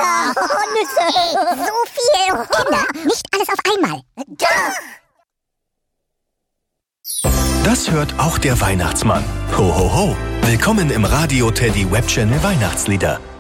lecker. Nüsse. So viel. Kinder, nicht alles auf einmal. Das hört auch der Weihnachtsmann. Ho, ho, ho. Willkommen im Radio Teddy Web Channel Weihnachtslieder.